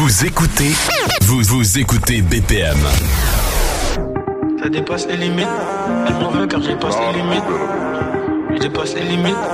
Vous écoutez BPM. Ça dépasse les limites. Elle m'en veut car j'ai passé les limites. Je dépasse les limites.